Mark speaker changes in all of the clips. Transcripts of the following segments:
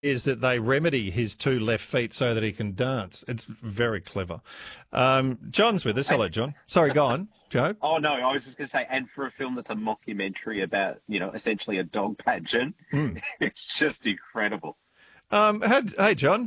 Speaker 1: is that they remedy his two left feet so that he can dance. It's very clever. John's with us. Hello, John. Sorry, go on, Joe.
Speaker 2: Oh, no, I was just going to say, and for a film that's a mockumentary about, essentially a dog pageant, it's just incredible.
Speaker 1: Hey, John.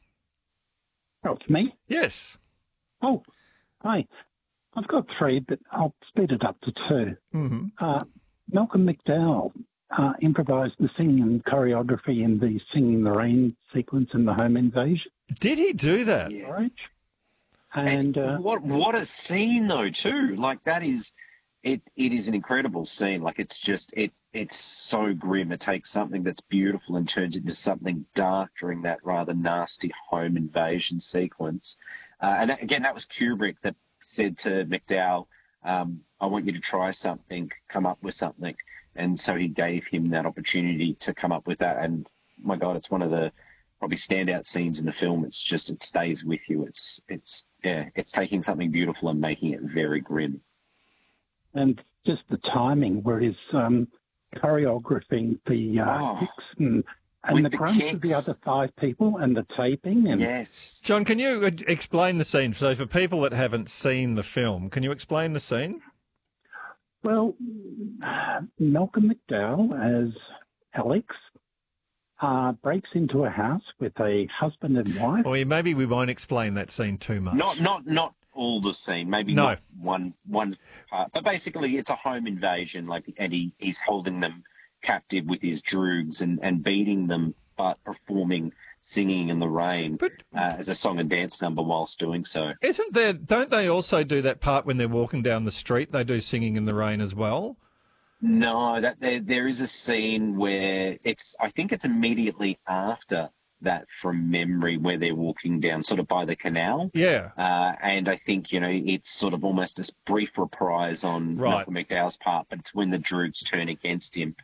Speaker 3: Oh, it's me?
Speaker 1: Yes.
Speaker 3: Oh, hi. I've got three, but I'll speed it up to two.
Speaker 1: Mm-hmm.
Speaker 3: Malcolm McDowell improvised the singing and choreography in the Singing in the Rain sequence in the home invasion.
Speaker 1: Did he do that?
Speaker 2: Yeah.
Speaker 3: Right? And
Speaker 2: what a scene, though, too. Like, that is... It is an incredible scene. Like, it's just... It's so grim. It takes something that's beautiful and turns it into something dark during that rather nasty home invasion sequence. And again, that was Kubrick that said to McDowell, I want you to try something, come up with something. And so he gave him that opportunity to come up with that. And my God, it's one of the probably standout scenes in the film. It's just, it stays with you. It's taking something beautiful and making it very grim.
Speaker 3: And just the timing where he's choreographing the kicks and the grunts of the other five people and the taping. And
Speaker 2: yes.
Speaker 1: John, can you explain the scene? So for people that haven't seen the film, can you explain the scene?
Speaker 3: Well, Malcolm McDowell as Alex breaks into a house with a husband and wife.
Speaker 1: Or maybe we won't explain that scene too much.
Speaker 2: Not all the scene, maybe not one part. But basically it's a home invasion, and he's holding them captive with his droogs and beating them, but performing Singing in the Rain as a song and dance number whilst doing so.
Speaker 1: Don't they also do that part when they're walking down the street? They do Singing in the Rain as well?
Speaker 2: No, there is a scene where I think it's immediately after that from memory, where they're walking down sort of by the canal.
Speaker 1: Yeah.
Speaker 2: And I think, it's sort of almost this brief reprise on Malcolm McDowell's part, but it's when the droogs turn against him.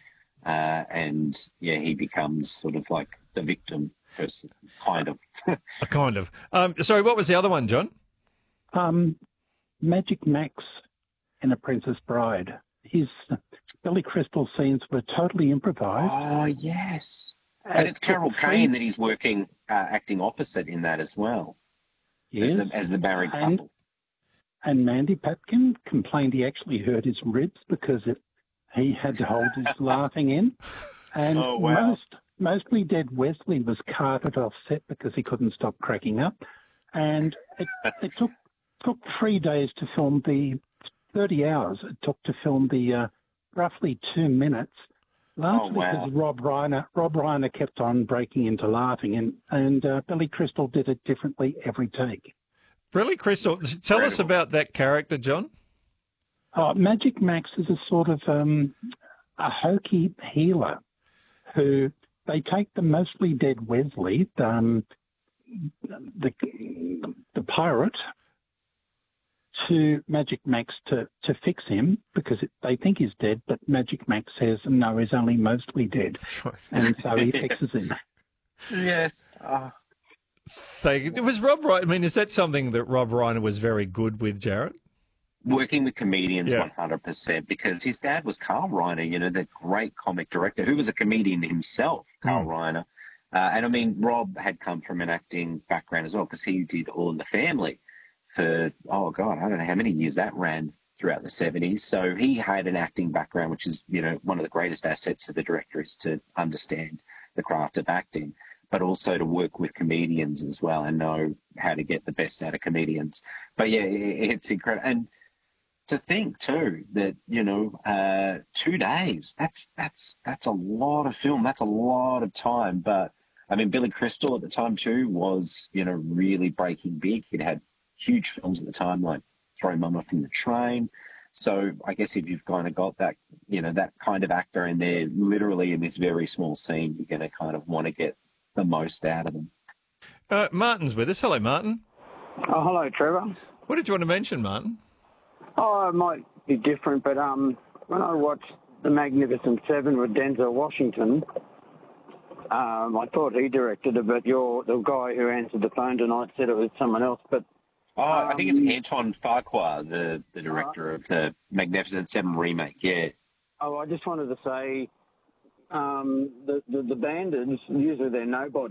Speaker 2: He becomes sort of like the victim person, kind of.
Speaker 1: Kind of. Sorry, what was the other one, John?
Speaker 3: Magic Max in A Princess Bride. His Billy Crystal scenes were totally improvised.
Speaker 2: Oh, yes. And it's Carol Kane that he's working, acting opposite in that as well,
Speaker 3: yes.
Speaker 2: as the married couple.
Speaker 3: And Mandy Patinkin complained he actually hurt his ribs because he had to hold his laughing in. And Mostly Dead Wesley was carted off set because he couldn't stop cracking up. And it took 3 days to film 30 hours it took to film the roughly 2 minutes. Largely because Rob Reiner kept on breaking into laughing, and Billy Crystal did it differently every take.
Speaker 1: Billy Crystal, tell us about that character, John.
Speaker 3: Magic Max is a sort of a hokey healer who they take the mostly dead Wesley, the pirate, to Magic Max to fix him because they think he's dead, but Magic Max says, no, he's only mostly dead. And so he fixes him.
Speaker 2: Yes.
Speaker 1: It was Rob Reiner. I mean, is that something that Rob Reiner was very good with, Jarrett?
Speaker 2: Working with comedians 100%, because his dad was Carl Reiner, the great comic director who was a comedian himself, Carl Reiner. And I mean, Rob had come from an acting background as well because he did All in the Family for, I don't know how many years that ran throughout the 70s. So he had an acting background, which is, one of the greatest assets of the director is to understand the craft of acting, but also to work with comedians as well and know how to get the best out of comedians. But yeah, it's incredible. And to think too that, 2 days, that's a lot of film. That's a lot of time. But I mean, Billy Crystal at the time too was, really breaking big. He'd had huge films at the time, like Throw Mama from the Train. So I guess if you've kind of got that, that kind of actor in there, literally in this very small scene, you're going to kind of want to get the most out of them.
Speaker 1: Martin's with us. Hello, Martin.
Speaker 4: Oh, hello, Trevor.
Speaker 1: What did you want to mention, Martin?
Speaker 4: Oh, it might be different, but when I watched The Magnificent Seven with Denzel Washington, I thought he directed it, but the guy who answered the phone tonight said it was someone else. But
Speaker 2: I think it's Anton Fuqua, the director of the Magnificent Seven remake. Yeah.
Speaker 4: Oh, I just wanted to say the bandits, usually they're nobody.